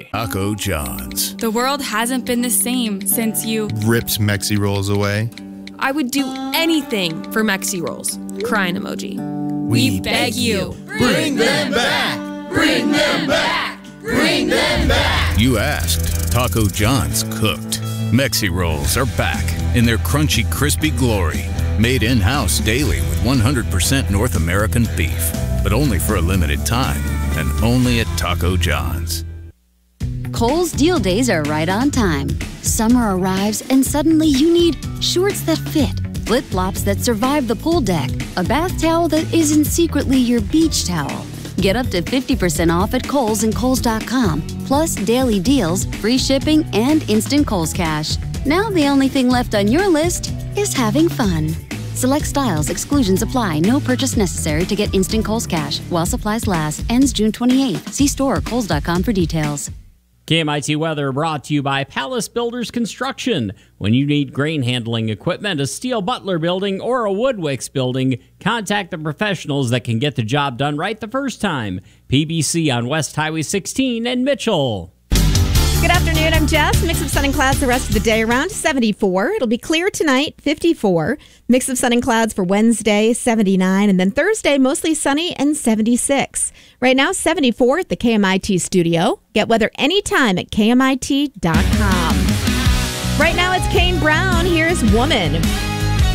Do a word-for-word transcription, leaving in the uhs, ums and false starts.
Taco John's. The world hasn't been the same since you ripped Mexi Rolls away. I would do anything for Mexi Rolls. Crying emoji. We, we beg you. Bring them back! Bring them back! Bring them back! You asked. Taco John's cooked. Mexi Rolls are back in their crunchy, crispy glory. Made in-house daily with one hundred percent North American beef. But only for a limited time. And only at Taco John's. Kohl's Deal Days are right on time. Summer arrives and suddenly you need shorts that fit, flip-flops that survive the pool deck, a bath towel that isn't secretly your beach towel. Get up to fifty percent off at Kohl's and Kohl's dot com, plus daily deals, free shipping, and instant Kohl's Cash. Now the only thing left on your list is having fun. Select styles, exclusions apply, no purchase necessary to get instant Kohl's Cash. While supplies last, ends June twenty-eighth. See store or Kohl's dot com for details. K M I T weather brought to you by Palace Builders Construction. When you need grain handling equipment, a Steel Butler building, or a Woodwicks building, contact the professionals that can get the job done right the first time. P B C on West Highway sixteen in Mitchell. Good afternoon, I'm Jess. Mix of sun and clouds the rest of the day, around seventy-four. It'll be clear tonight, fifty-four. Mix of sun and clouds for Wednesday, seventy-nine. And then Thursday, mostly sunny and seventy-six. Right now, seventy-four at the K M I T studio. Get weather anytime at K M I T dot com. Right now, it's Kane Brown. Here's Woman.